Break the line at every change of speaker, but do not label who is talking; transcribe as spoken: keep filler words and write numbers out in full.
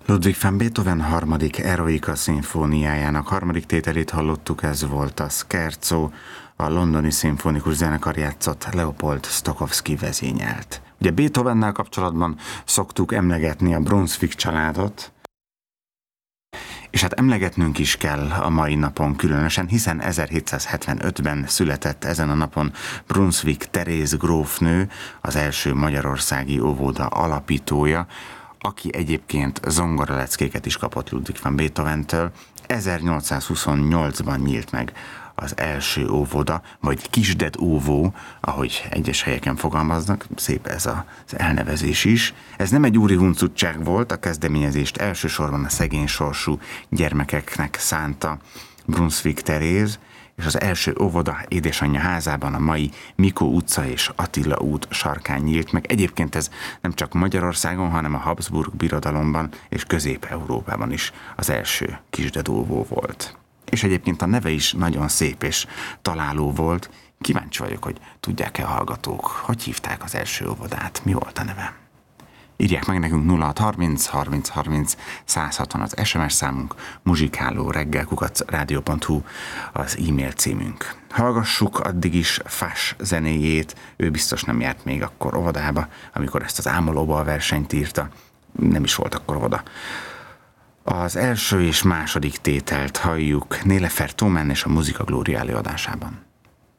Ludwig van Beethoven harmadik Eroica szimfóniájának harmadik tételét hallottuk, ez volt a Scherzo, a londoni szimfonikus zenekar játszott, Leopold Stokowski vezényelt. Ugye Beethovennel kapcsolatban szoktuk emlegetni a Brunswick családot, és hát emlegetnünk is kell a mai napon különösen, hiszen ezerhétszázhetvenötben született ezen a napon Brunswick Teréz grófnő, az első magyarországi óvoda alapítója, aki egyébként zongoraleckéket is kapott Ludwig van Beethoventől. ezernyolcszázhuszonnyolcban nyílt meg az első óvoda, vagy Kisded óvó, ahogy egyes helyeken fogalmaznak, szép ez az elnevezés is. Ez nem egy úri huncutság volt, a kezdeményezést elsősorban a szegény sorsú gyermekeknek szánta Brunswick Teréz, és az első óvoda édesanyja házában, a mai Mikó utca és Attila út sarkán nyílt meg. Egyébként ez nem csak Magyarországon, hanem a Habsburg birodalomban és Közép-Európában is az első Kisded óvó volt. És egyébként a neve is nagyon szép és találó volt. Kíváncsi vagyok, hogy tudják-e a hallgatók, hogy hívták az első óvodát, mi volt a neve. Írják meg nekünk nulla hat harminc harminc harminc száz hatvan az es em es számunk, muzsikáló reggel kukac rádió pont hu az e-mail címünk. Hallgassuk addig is Fás zenéjét, ő biztos nem járt még akkor óvodába, amikor ezt az Ámolóba a versenyt írta, nem is volt akkor óvoda. Az első és második tételt halljuk Nélefert Tómen és a Muzika Glória előadásában.